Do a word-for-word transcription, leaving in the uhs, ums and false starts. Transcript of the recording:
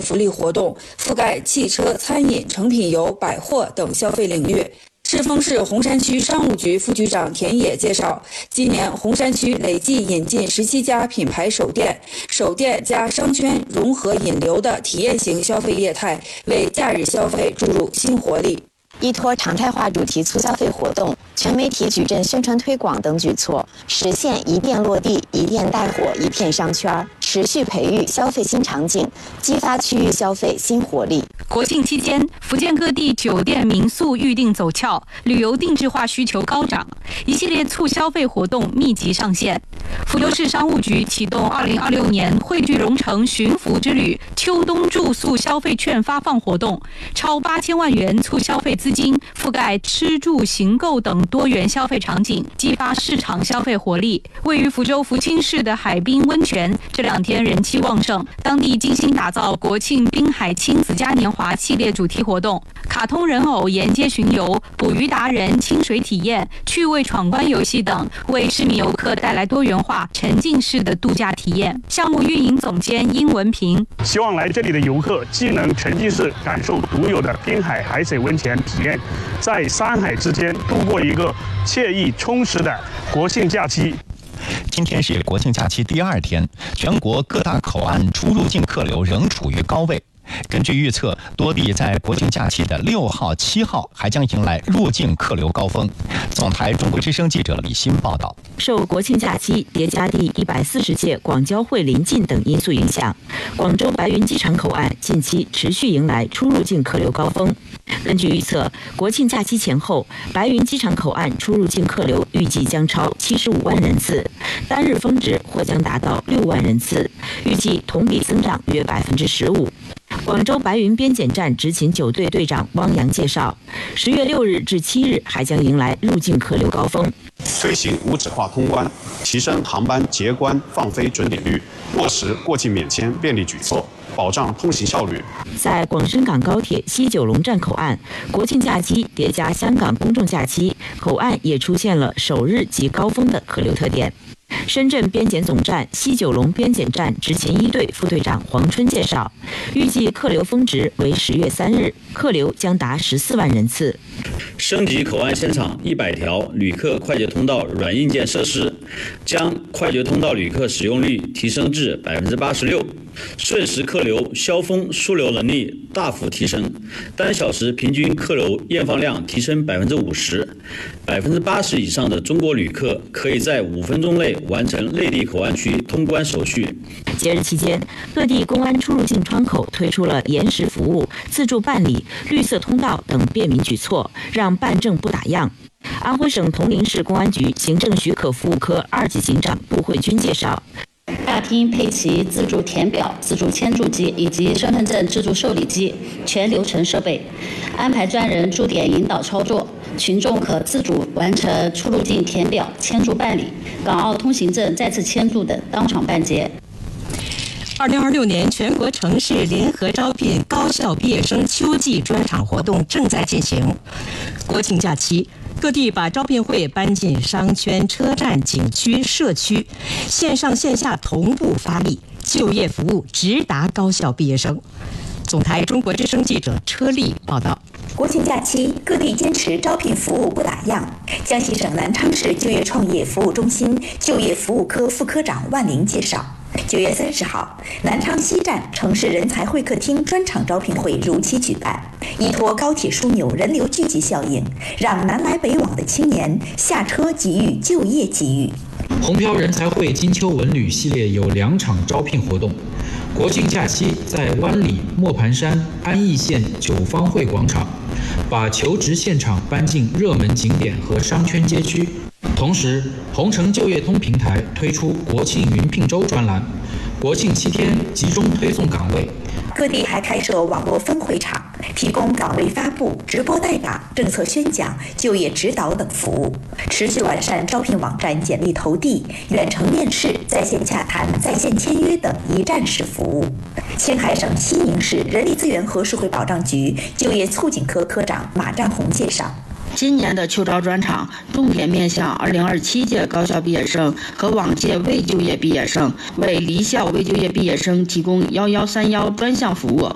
福利活动，覆盖汽车、餐饮、成品油、百货等消费领域。赤峰市红山区商务局副局长田野介绍，今年红山区累计引进十七家品牌首店，首店加商圈融合引流的体验型消费业态，为假日消费注入新活力。 依托常态化主题促消费活动、全媒体矩阵宣传推广等举措，实现一店落地、一店带火、一片商圈，持续培育消费新场景，激发区域消费新活力。 国庆期间，福建各地酒店民宿预订走俏，旅游定制化需求高涨，一系列促消费活动密集上线。福州市商务局启动二零二六年汇聚蓉城寻福之旅秋冬住宿消费券发放活动，超八千万元促消费资金覆盖吃住行购等多元消费场景，激发市场消费活力。位于福州福清市的海滨温泉这两天人气旺盛，当地精心打造国庆滨海亲子嘉年华系列主题活动，卡通人偶沿街巡游、捕鱼达人清水体验、趣味闯关游戏等，为市民游客带来多元化沉浸式的度假体验。项目运营总监殷文平希望来这里的游客既能沉浸式感受独有的滨海海水温泉体验，在山海之间度过一个惬意充实的国庆假期。 今天是国庆假期第二天，全国各大口岸出入境客流仍处于高位。根据预测，多地在国庆假期的六号、七号还将迎来入境客流高峰。总台中国之声记者李欣报道。 受国庆假期叠加第一百四十届广交会临近等因素影响，广州白云机场口岸近期持续迎来出入境客流高峰。根据预测，国庆假期前后，白云机场口岸出入境客流预计将超七十五万人次，单日峰值或将达到六万人次，预计同比增长约百分之十五。广州白云边检站执勤九队队长汪洋介绍，十月六日至七日还将迎来入境客流高峰。 推行无纸化通关，提升航班结关放飞准点率，落实过境免签便利举措，保障通行效率。 在广深港高铁西九龙站口岸，国庆假期叠加香港公众假期，口岸也出现了首日即高峰的客流特点。深圳边检总站西九龙边检站执勤一队副队长黄春介绍，预计客流峰值为十月三日，客流将达十四万人次。 升级口岸现场一百条旅客快捷通道软硬件设施，将快捷通道旅客使用率提升至百分之八十六，瞬时客流消峰枢流能力大幅提升，单小时平均客流验放量提升百分之五十，百分之八十以上的中国旅客可以在五分钟内完成内地口岸区通关手续。 节日期间，各地公安出入境窗口推出了延时服务、自助办理、绿色通道等便民举措，让办证不打烊。安徽省铜陵市公安局行政许可服务科二级警长布慧君介绍， 大厅配齐自助填表、自助签注机以及身份证自助受理机全流程设备，安排专人驻点引导操作，群众可自主完成出入境填表、签注办理、港澳通行证再次签注等当场办结。 二零二六年全国城市联合招聘高校毕业生秋季专场活动正在进行。国庆假期，各地把招聘会搬进商圈、车站、景区、社区，线上线下同步发力，就业服务直达高校毕业生。总台中国之声记者车丽报道。 国庆假期，各地坚持招聘服务不打烊。江西省南昌市就业创业服务中心就业服务科副科长万玲介绍，九月三十号，南昌西站城市人才会客厅专场招聘会如期举办，依托高铁枢纽人流聚集效应，让南来北往的青年下车给予就业机遇。 红标人才会金秋文旅系列有两场招聘活动，国庆假期在湾里、磨盘山、安义县九方会广场，把求职现场搬进热门景点和商圈街区。同时，红城就业通平台推出国庆云聘周专栏，国庆七天集中推送岗位。 各地还开设网络分会场，提供岗位发布、直播带岗、政策宣讲、就业指导等服务，持续完善招聘网站简历投递、远程面试、在线洽谈、在线签约等一站式服务。青海省西宁市人力资源和社会保障局就业促进科科长马占红介绍， 今年的秋招专场重点面向二零二七届高校毕业生和往届未就业毕业生，为离校未就业毕业生提供幺幺三幺专项服务。